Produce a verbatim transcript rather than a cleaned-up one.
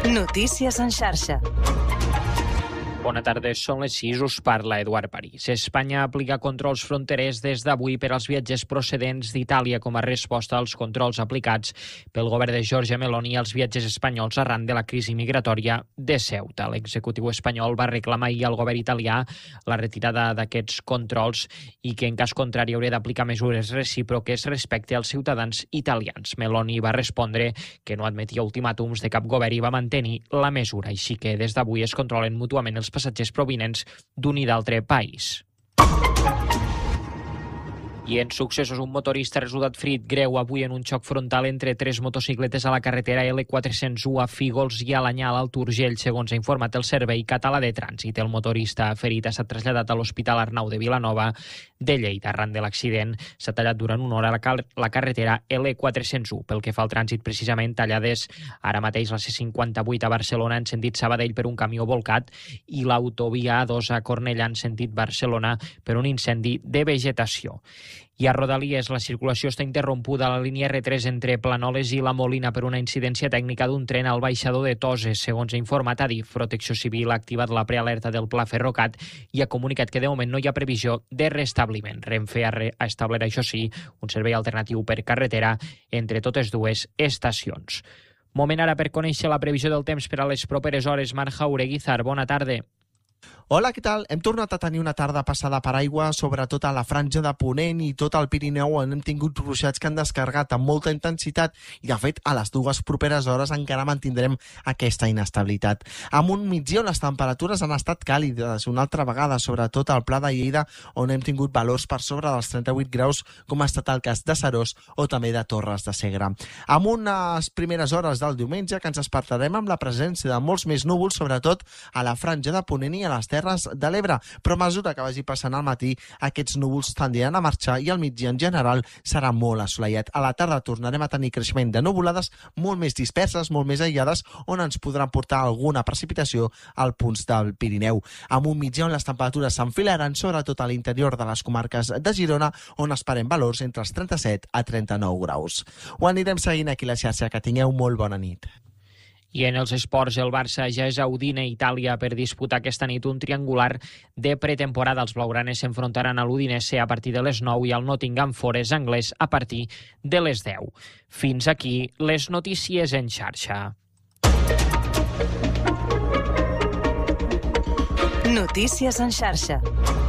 Notícies en xarxa. Bona tarda, són les sis, us parla Eduard París. Espanya aplica controls fronterers des d'avui per als viatgers procedents d'Itàlia com a resposta als controls aplicats pel govern de Giorgia Meloni als viatgers espanyols arran de la crisi migratòria de Ceuta. L'executiu espanyol va reclamar ahir al govern italià la retirada d'aquests controls i que en cas contrari hauria d'aplicar mesures recíproques respecte als ciutadans italians. Meloni va respondre que no admetia ultimàtums de cap govern i va mantenir la mesura, així que des d'avui es controlen mútuament els passatgers provinents d'un i d'altre país. I en successos, un motorista ha resultat ferit greu avui en un xoc frontal entre tres motocicletes a la carretera L quatre-cents u a Fígols i a l'Anyal, al Turgell, segons ha informat el Servei Català de Trànsit. El motorista ferit ha estat traslladat a l'Hospital Arnau de Vilanova de Lleida. Arran de l'accident s'ha tallat durant una hora la, car la carretera L quatre-cents u. Pel que fa al trànsit, precisament tallades ara mateix la C cinquanta-vuit a Barcelona en sentit Sabadell per un camió volcat i l'autovia A dos a Cornellà en sentit Barcelona per un incendi de vegetació. I a Rodalies la circulació està interrompuda a la línia R tres entre Planoles i La Molina per una incidència tècnica d'un tren al baixador de Toses. Segons ha informat Adif, Protecció Civil ha activat la prealerta del Pla Ferrocat i ha comunicat que de moment no hi ha previsió de restabliment. Renfe ha, re ha establert, això sí, un servei alternatiu per carretera entre totes dues estacions. Moment ara per conèixer la previsió del temps per a les properes hores. Marc Jaureguizar, bona tarda. Hola, què tal? Hem tornat a tenir una tarda passada per aigua, sobretot a la franja de Ponent i tot el Pirineu, on hem tingut ruixats que han descarregat amb molta intensitat i, de fet, a les dues properes hores encara mantindrem aquesta inestabilitat. Amb un migdia on les temperatures han estat càlides una altra vegada, sobretot al Pla de Lleida, on hem tingut valors per sobre dels trenta-vuit graus, com ha estat el cas de Seròs o també de Torres de Segre. Amb unes primeres hores del diumenge que ens despertarem amb la presència de molts més núvols, sobretot a la franja de Ponent i a les Terres de l'Ebre, però a mesura que vagi passant al matí aquests núvols tendiran a marxar i al migdia en general serà molt assolellat. A la tarda tornarem a tenir creixement de nuvolades molt més disperses, molt més aïllades, on ens podran portar alguna precipitació als punts del Pirineu. Amb un migdia on les temperatures s'enfilaran sobretot a l'interior de les comarques de Girona, on esperem valors entre els trenta-set a trenta-nou graus. Ho anirem seguint aquí a la xarxa. Que tingueu molt bona nit. I en els esports, el Barça ja és a Udine, Itàlia, per disputar aquesta nit un triangular de pretemporada. Els blaugranes s'enfrontaran a l'Udinese a partir de les nou i al Nottingham Forest anglès a partir de les deu. Fins aquí les notícies en xarxa. Notícies en xarxa.